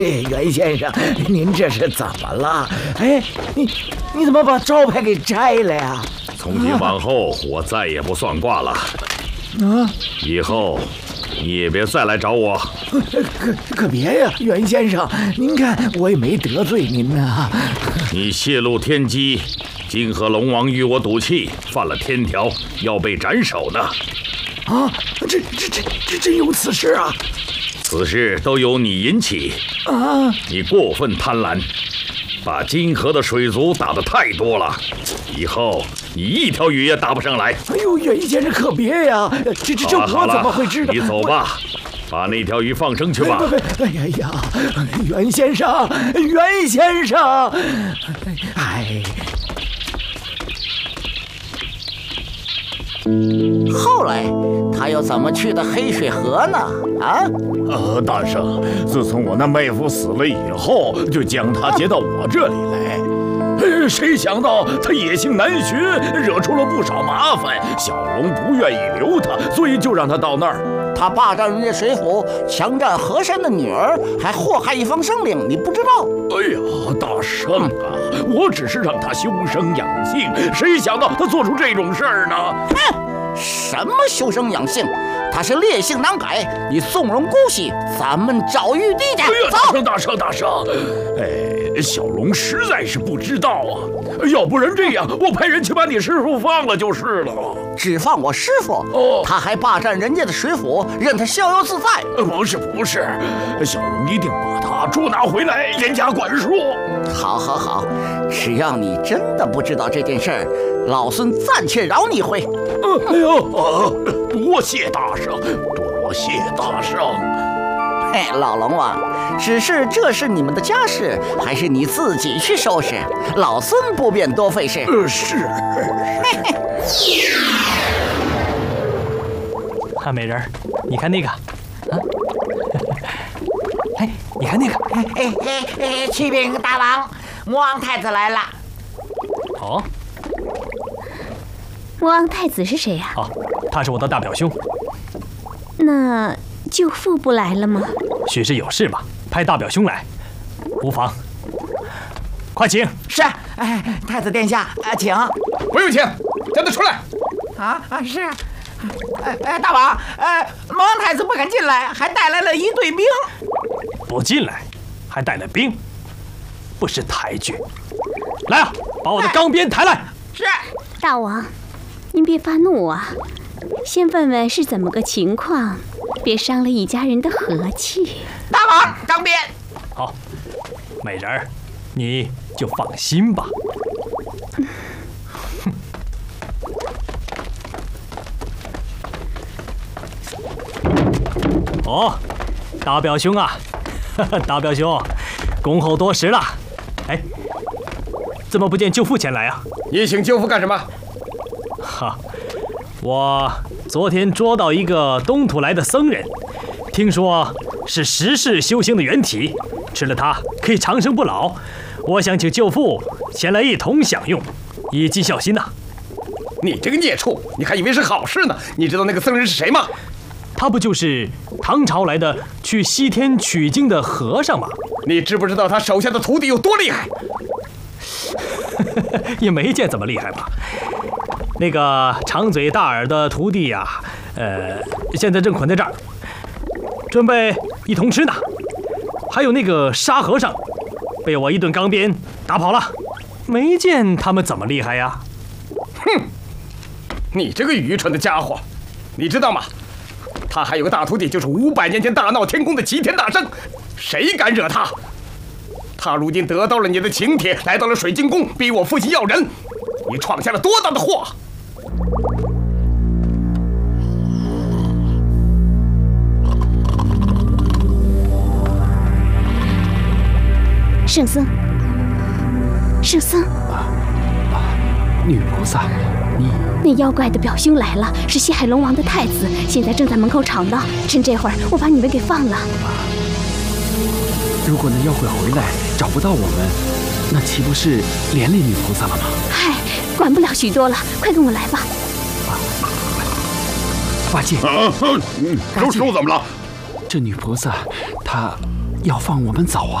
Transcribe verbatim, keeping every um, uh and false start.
哎，袁先生，您这是怎么了？哎，你你怎么把招牌给摘了呀？ 从今往后，我再也不算卦了。 啊！ 以后你也别再来找我。 可可别呀，袁先生，您看我也没得罪您呐。 你泄露天机，金河龙王与我赌气，犯了天条，要被斩首呢。 啊！这这这这真有此事啊！ 此事都由你引起啊！ 你过分贪婪，把金河的水族打得太多了，以后你一条鱼也打不上来。 哎呦，袁先生可别呀！这这这我怎么会知道？ 你走吧，把那条鱼放生去吧。 哎呀呀，袁先生，袁先生，哎。 后来他又怎么去的黑水河呢？啊？ 呃，大圣，自从我那妹夫死了以后，就将他接到我这里来。呃，谁想到他野性难驯，惹出了不少麻烦。小龙不愿意留他，所以就让他到那儿。 他霸占人家水府，强占河山的女儿，还祸害一方生灵，你不知道？ 哎呀，大圣啊，我只是让他修身养性，谁想到他做出这种事儿呢？ 哼！什么修身养性？他是烈性难改，你纵容姑息，咱们找玉帝去。 哎呀， 走！ 大圣，大圣，大圣！哎，小龙实在是不知道啊，要不然这样，我派人去把你师傅放了就是了。 只放我师傅？ 哦， 他还霸占人家的水府，任他逍遥自在。 不是不是，小龙一定把他捉拿回来，严加管束。 好，好，好，只要你真的不知道这件事儿，老孙暂且饶你一回。 哎呦，啊，多谢大圣，多谢大圣。 嘿，老龙王，只是这是你们的家事，还是你自己去收拾？老孙不便多费事。 呃，是。 啊，美人，你看那个，啊，哎，你看那个， 哎哎哎哎，启禀大王，魔王太子来了。 哦。 魔王太子是谁呀？ 哦，他是我的大表兄。 那舅父不来了吗？ 许是有事吧，派大表兄来，无妨。快请。 是，哎，太子殿下，啊，请。 不用请，叫他出来。 啊啊，是。哎哎，大王，哎，魔王太子不敢进来，还带来了一队兵。 不进来，还带了兵，不识抬举。来啊，把我的钢鞭抬来。 是。 大王。您别发怒啊，先问问是怎么个情况，别伤了一家人的和气。 大王，钢鞭。 好，美人儿，你就放心吧。嗯、哦，大表兄啊，大表兄，恭候多时了。哎，怎么不见舅父前来啊？ 你请舅父干什么？ 哈，我昨天捉到一个东土来的僧人，听说是十世修行的原体，吃了它可以长生不老。我想请舅父前来一同享用，以尽孝心呐、啊。 你这个孽畜，你还以为是好事呢？你知道那个僧人是谁吗？ 他不就是唐朝来的去西天取经的和尚吗？ 你知不知道他手下的徒弟有多厉害？ 也没见怎么厉害吧。那个长嘴大耳的徒弟呀、啊，呃，现在正捆在这儿，准备一同吃呢。还有那个沙和尚，被我一顿钢鞭打跑了，没见他们怎么厉害呀？ 哼，你这个愚蠢的家伙，你知道吗？他还有个大徒弟，就是五百年前大闹天宫的齐天大圣，谁敢惹他？他如今得到了你的请帖，来到了水晶宫，逼我父亲要人，你闯下了多大的祸！ 圣僧，圣僧， 啊啊！女菩萨，你那妖怪的表兄来了，是西海龙王的太子，现在正在门口吵闹。趁这会儿，我把你们给放了。 如果那妖怪回来找不到我们，那岂不是连累女菩萨了吗？ 嗨，管不了许多了，快跟我来吧。 啊，八戒， 啊，师傅怎么了？ 这女菩萨她要放我们走啊？